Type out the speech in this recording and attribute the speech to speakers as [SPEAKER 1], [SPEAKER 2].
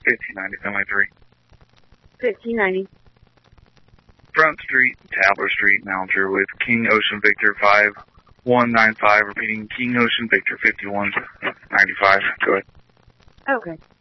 [SPEAKER 1] 1590, Family 3.
[SPEAKER 2] 1590.
[SPEAKER 1] Front Street, Tabler Street, Mallinger with King Ocean Victor 5195, repeating King Ocean Victor 5195. Go ahead.
[SPEAKER 2] Okay.